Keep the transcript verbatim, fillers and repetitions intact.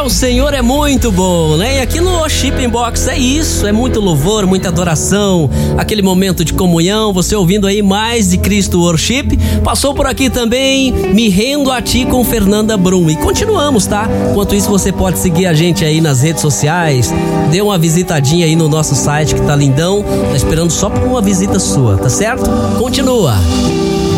o Senhor é muito bom, né? E aqui no Worship Box é isso, é muito louvor, muita adoração, aquele momento de comunhão, você ouvindo aí mais de Cristo Worship. Passou por aqui também Me Rendo a Ti com Fernanda Brum. E continuamos, tá? Enquanto isso, você pode seguir a gente aí nas redes sociais, dê uma visitadinha aí no nosso site que tá lindão, tá esperando só por uma visita sua, tá certo? Continua!